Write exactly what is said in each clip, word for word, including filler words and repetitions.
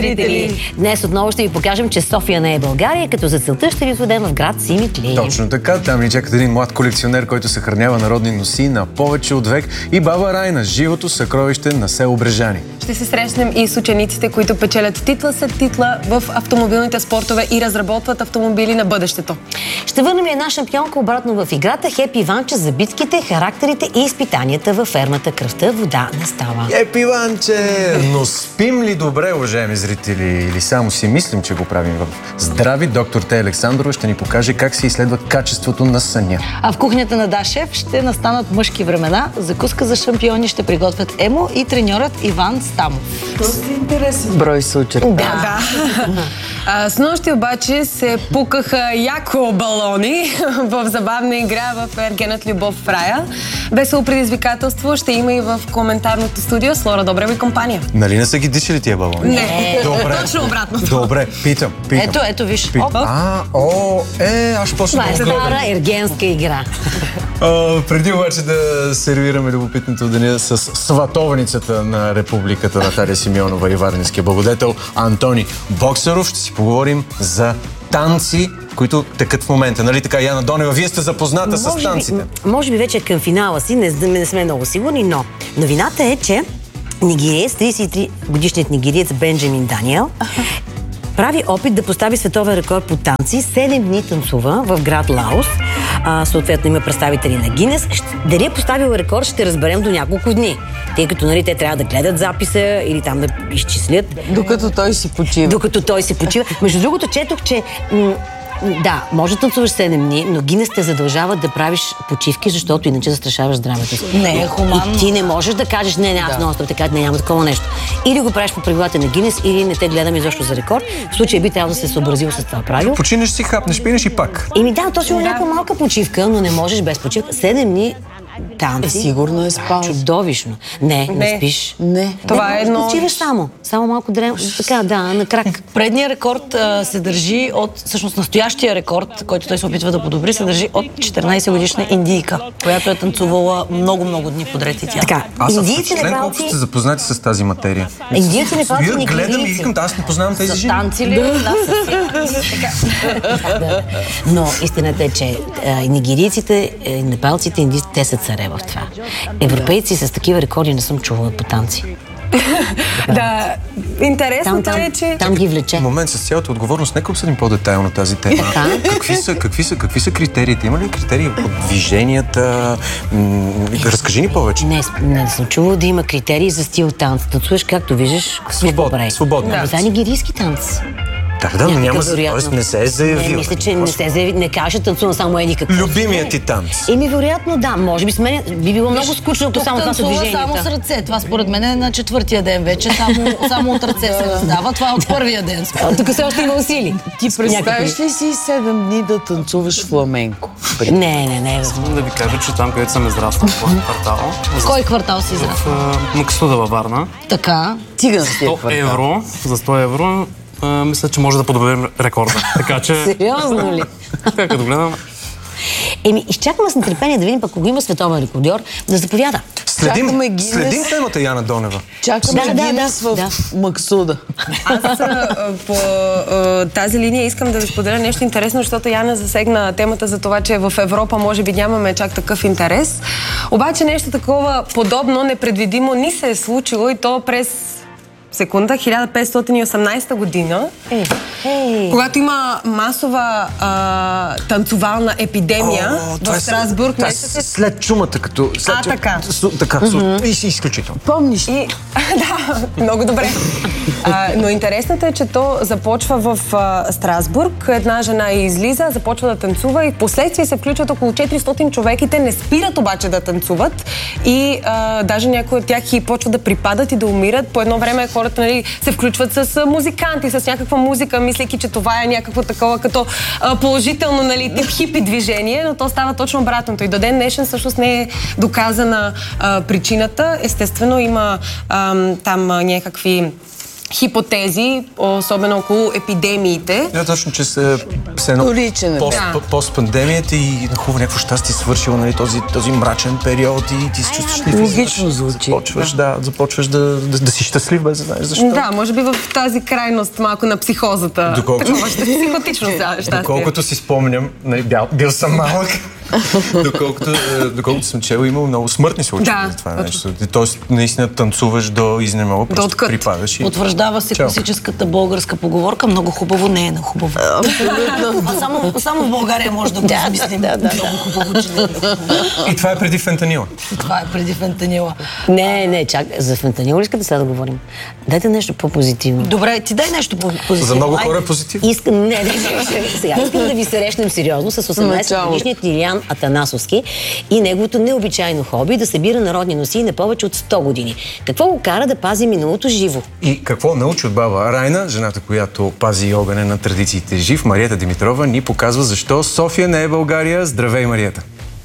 зрители! Днес отново ще ви покажем, че София не е България, като за целта ще ви отведем в град Симитли. Точно така, там ни чакат един млад колекционер, който съхранява народни носи на повече от век, и баба Райна, живото съкровище на село Брежани. Ще се срещнем и с учениците, които печелят титла след титла в автомобилните спортове и разработват автомобили на бъдещето. Ще върнем една шампионка обратно в играта. Хепи Иванче за битките, характерите и изпитанията във фермата Кръвта вода не става. Хепи Иванче! Но спим ли добре, уважаеми зрители? Или само си мислим, че го правим в здрави? Доктор Тея Александрова ще ни покаже как се изследва качеството на съня. А в кухнята на Да Шеф ще настанат мъжки времена. Закуска за шампиони ще приготвят Емо и треньорът Иван Стамов. Доста интересен брой се очертава. Да, да. А, с нощи обаче се пукаха яко балони в забавна игра в Ергенът Любов в рая. Весело предизвикателство ще има и в коментарното студио с Лора Добрева и компания. Нали не са ги дишали тия балони? Не, добре. Точно обратно. Добре, питам, питам. Ето, ето, виж. Питам. А, о, е, аз ще почна Това е да гледам. стара ергенска игра. А, преди обаче да сервираме любопитното деня с сватовницата на републиката Наталия Симеонова и варненския благодетел Антони Боксаров, ще си поговорим за танци, които текат в момента. Нали така, Яна Донева, вие сте запозната може с танците? Би, може би вече към финала си, не, не сме много сигурни, но новината е, че нигериец, тридесет и три годишният нигериец Бенджамин Даниел прави опит да постави световен рекорд по танци. Седем дни танцува в град Лаос. А, съответно има представители на Гинес. Дали е поставил рекорд, ще разберем до няколко дни. Тъй като нали, те трябва да гледат записа или там да изчислят. Докато той си почива. Докато той се почива. Между другото, четох, че да, може да танцуваш седем дни, но Гинес те задължава да правиш почивки, защото иначе застрашаваш здравето си. Не е хуманно. И ти не можеш да кажеш, не, не, аз нон-стоп, така не, няма такова нещо. Или го правиш по правилата на Гинес, или не те гледаме изобщо за рекорд. В случай би трябвало да се съобразил с това правило. Починеш си, хапнеш, пинеш и пак. Еми да, точно някаква малка почивка, но не можеш без почивка. Седем дни танци. Е, сигурно е спал. Чудовищно. Не, не, не спиш. Не. Това не, е едно... Почиваш само. Само малко дрем... Така, да, на крак. Предният рекорд а, се държи от, всъщност настоящия рекорд, който той се опитва да подобри, се държи от четиринайсет годишна индийка, която е танцувала много-много дни подред и тя. Така, Аз съм индийци, впечатлен колко непалци... сте запознати с тази материя. Индийци, непалци, Стоя, гледам и нигерийци. викам, аз не познавам тези жени. Танци ли? Да, да Да. Но истината е, че а, нигерийците, е, непалците, индийците, те са царе в това. Европейци с такива рекорди не съм чувала по танци. Да, интересното Там, там, е, че... там ги влече. В момент с цялата отговорност, нека обсъдим по-детайлно тази тема. Какви са, какви са, какви са критериите? Има ли критерии по движенията? М- разкажи ни повече. Не, не съм чувала да има критерии за стил танц. Танцуваш както виждаш, Свободно, свободно. Да. За нигерийски танц. Да, да, но няма, вероятно. тоест не се е заявил. Не, мисля, че не се заяви, не каже танцувам само еди какво. Любимият ти танц. Еми, вероятно, да. Може би с мен би било много скучно, ако само това са танцува движенията. само с ръце. Това според мен е на четвъртия ден вече. Само, само от ръце се раздава. Това е от първия ден. Тук все още има усили. Ти представиш ли си седем дни да танцуваш фламенко? Не, не, не. Искам да ви кажа, че там, където съм израснал в квартал, В кой квартал си израснал? в Максуда във Варна, Така. Циганския сто квартал. евро, за сто евро, а, мисля, че може да подобрим рекорда. Така че, Сериозно ли? така като гледам, Еми, изчакваме с нетърпение да видим, пък ако има световен рекордьор, да заповяда. Следим, Чакаме Гинес. следим темата, Яна Донева. Чакаме Да, да, Гинес да, в да. Максуда. Аз а, по а, тази линия искам да ви споделя нещо интересно, защото Яна засегна темата за това, че в Европа може би нямаме чак такъв интерес. Обаче нещо такова подобно, непредвидимо ни се е случило и то през секунда, хиляда петстотин и осемнайсета година, Е, е. когато има масова а, танцувална епидемия О, това в е Страсбург. това е месец. след чумата, като... След А, чум- така. Су- така, су- и си изключително. Помниш ли? И, да, много добре. А, но интересното е, че то започва в а, Страсбург. Една жена излиза, започва да танцува и в последствие се включват около четиристотин човека и те не спират обаче да танцуват. И а, даже някои от тях и почват да припадат и да умират. По едно време хората нали, се включват с музиканти, с някаква музика, мислейки, че това е някакво такова като а, положително нали, тип хипи движение, но то става точно обратното. И до ден днешен всъщност не е доказана а, причината. Естествено има а, там а, някакви хипотези, особено около епидемиите. Да, точно, че се, се едно пост, да. пост-пандемията и хубаво някакво щастие свършило, нали, този, този мрачен период и ти се чувстваш ли логично звучи. Започваш, да, да започваш да, да, да си щастлив, без да знаеш защо. Да, може би в тази крайност малко на психозата. Доколко... Такова ще психотично щастие. Доколкото си спомням, нали, бил, бил съм малък, доколкото, доколкото съм чел, имал много смъртни случаи да, за това нещо. Тоест, наистина танцуваш до изнемога, просто припадаш и... Потвърждава се класическата българска поговорка, много хубаво не е на хубаво. Абсолютно. само, само в България може да го измислим. Да, да, много хубаво, че не е хубаво. И това е преди фентанила. И това е преди фентанила. Не, не, чак, за фентанила искате сега да говорим. Дайте нещо по-позитивно. Добре, ти дай нещо по-позитивно. За много хора е позитивно. Искам, не, не, не, сега искам да ви срещнем сериозно с осемнадесетгодишният Илиян Атанасовски и неговото необичайно хоби да събира народни носии на повече от сто години. Какво го кара да пази миналото живо? И какво научи от баба Райна, жената, която пази огъня на традициите жив, Мариета Димитрова, ни показва защо София не е България. Здравей, Мариета!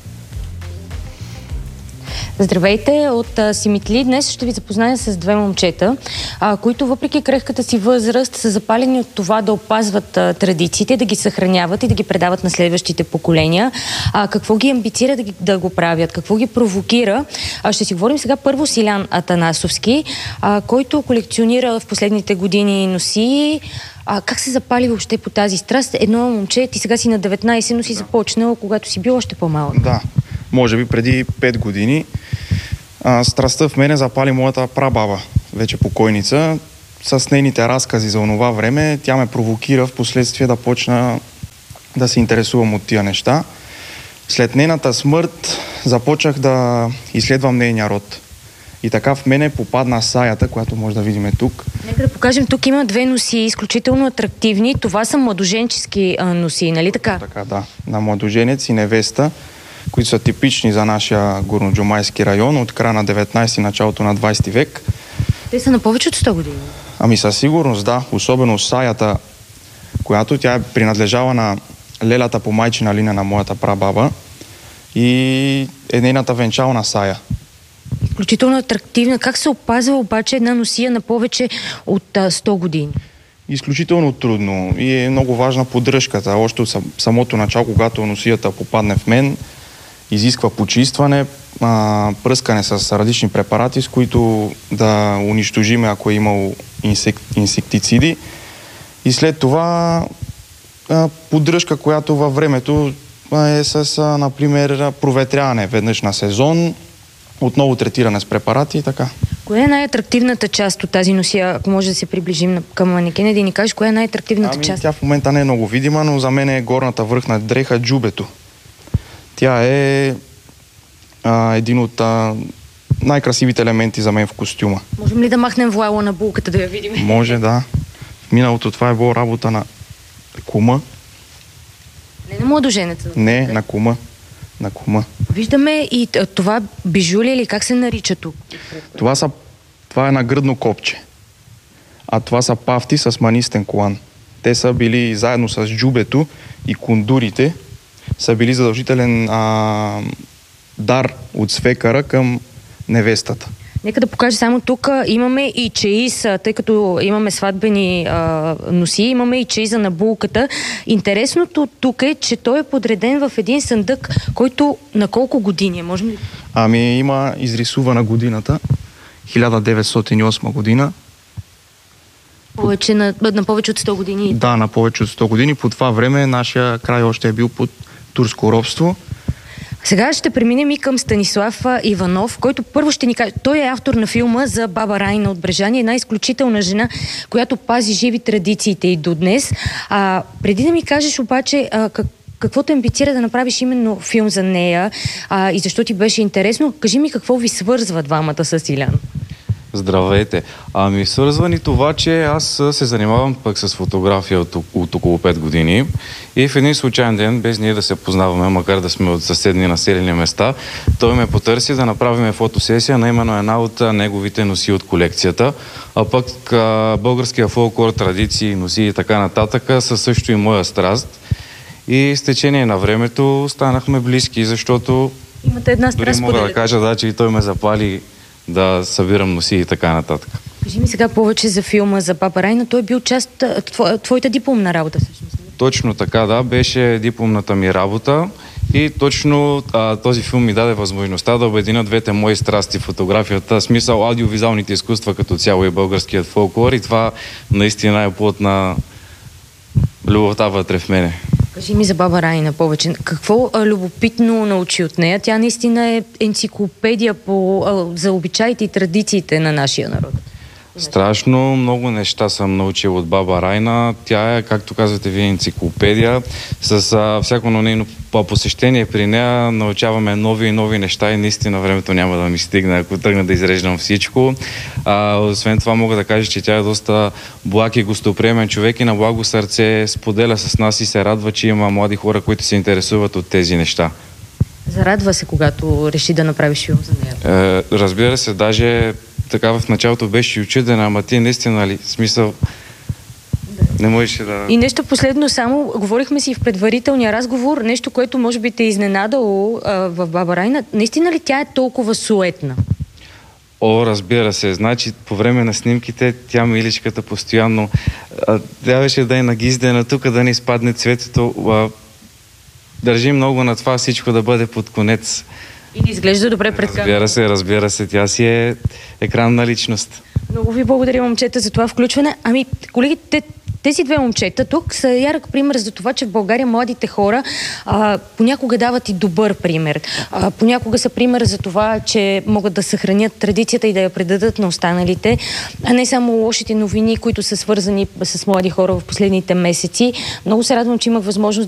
Здравейте от а, Симитли. Днес ще ви запозная с две момчета, а, които въпреки крехката си възраст са запалени от това да опазват а, традициите, да ги съхраняват и да ги предават на следващите поколения. А, какво ги амбицира да, ги, да го правят? Какво ги провокира? А, ще си говорим сега първо с Илиян Атанасовски, а, който колекционира в последните години носии. А, как се запали въобще по тази страст? Едно момче, ти сега си на деветнайсет, но си започнал, когато си бил още по-малък. Да, може би преди пет години. А, страстта в мене запали моята прабаба, вече покойница. С нейните разкази за онова време тя ме провокира в последствие да почна да се интересувам от тия неща. След нейната смърт започнах да изследвам нейния род. И така в мене попадна саята, която може да видим тук. Нека да покажем, тук има две носии, изключително атрактивни. Това са младоженчески а, носии, нали така? Така, да. На младоженец и невеста, които са типични за нашия горноджумайски район от края на деветнайсети и началото на двайсети век. Те са на повече от сто години. Ами със сигурност, да. Особено саята, която тя е принадлежала на лелята по майчина линия на моята прабаба и е нейната венчална сая. Изключително атрактивна. Как се опазва обаче една носия на повече от а, сто години? Изключително трудно и е много важна поддръжката. Още от самото начало, когато носията попадне в мен, изисква почистване, а, пръскане с различни препарати, с които да унищожиме, ако е имало инсек, инсектициди. И след това а, поддръжка, която във времето е с, а, например, проветряване веднъж на сезон, отново третиране с препарати и така. Коя е най-атрактивната част от тази носия, ако може да се приближим към манекена, да ни кажеш, коя е най-атрактивната ами, част? Тя в момента не е много видима, но за мен е горната връхна дреха джубето. Тя е а, един от а, най-красивите елементи за мен в костюма. Можем ли да махнем вуала на булката да я видим? Може, да. В миналото това е било работа на кума. Не на младоженеца? Не, на кума. На кума. Виждаме и това бижу ли или как се нарича тук? Това, са, това е нагръдно копче. А това са пафти с манистен колан. Те са били заедно с джубето и кундурите, са били задължителен а, дар от свекара към невестата. Нека да покажа само тук. Имаме и чеиз, тъй като имаме сватбени а, носи, имаме и чеиза на булката. Интересното тук е, че той е подреден в един съндък, който на колко години е? Можем ли? Ами има изрисувана годината, хиляда деветстотин и осма година. Повече на, на повече от сто години? Да, на повече от сто години. По това време нашия край още е бил под турско робство. Сега ще преминем и към Станислав Иванов, който първо ще ни каже... Той е автор на филма за баба Райна от Брежани, една изключителна жена, която пази живи традициите и до днес. А, преди да ми кажеш обаче а, как, какво те амбицира да направиш именно филм за нея а, и защо ти беше интересно, кажи ми какво ви свързва двамата с Илиян. Здравейте. Ами свързва ни това, че аз се занимавам пък с фотография от, от около пет години и в един случайен ден, без ние да се познаваме, макар да сме от съседни населени места, той ме потърси да направим фотосесия на именно една от неговите носи от колекцията, а пък а, българския фолклор, традиции, носи и така нататък са също и моя страст. И с течение на времето станахме близки, защото имате една страст дори мога да кажа, да, че и той ме запали да събирам носи и така нататък. Кажи ми сега повече за филма за Баба Райна. Той е бил част от твоята дипломна работа, всъщност. Точно така, да. Беше дипломната ми работа и точно а, този филм ми даде възможността да обединя двете мои страсти, фотографията, смисъл аудиовизуалните изкуства като цяло и българският фолклор, и това наистина е плод на любовта вътре в мене. Кажи ми за Баба Райна повече. Какво а, любопитно научи от нея? Тя наистина е енциклопедия по, а, за обичаите и традициите на нашия народ. Страшно много неща съм научил от Баба Райна. Тя е, както казвате вие, енциклопедия. С а, всяко нейно посещение при нея научаваме нови и нови неща и наистина времето няма да ми стигне, ако тръгна да изреждам всичко. А, освен това мога да кажа, че тя е доста благ и гостоприемен човек и на благо сърце споделя с нас и се радва, че има млади хора, които се интересуват от тези неща. Зарадва се, когато реши да направиш филм за нея? Е, разбира се, даже така в началото беше и учудена, ама ти наистина ли, смисъл, не можеш да... И нещо последно само, говорихме си в предварителния разговор, нещо, което може би те е изненадало а, в Баба Райна. Наистина ли тя е толкова суетна? О, разбира се. Значи, по време на снимките, тя миличката постоянно а, трябваше да е нагиздена тук, да не изпадне цветето. А, държи много на това всичко да бъде под конец. И да изглежда добре пред камерата. Разбира се, разбира се. Тя си е екранна личност. Много ви благодаря, момчета, за това включване. Ами, колеги, те, тези две момчета тук са ярък пример за това, че в България младите хора а, понякога дават и добър пример. А, понякога са пример за това, че могат да съхранят традицията и да я предадат на останалите, а не само лошите новини, които са свързани с млади хора в последните месеци. Много се радвам, че имах възможност